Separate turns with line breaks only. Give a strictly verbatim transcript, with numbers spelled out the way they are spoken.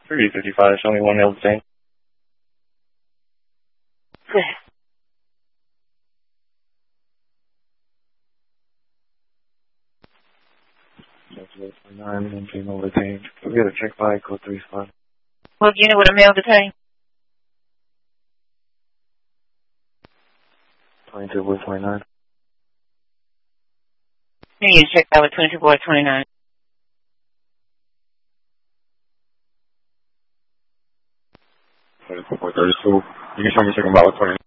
three fifty-five, show me one male detained.
Good.
nine, one female detained. Can we get a check by code three five?
What unit with a male detained?
twenty-two boy twenty-nine.
Can you check by with twenty-two boy twenty-nine?
twenty-four boy thirty-two. You can show me checking by with twenty-nine.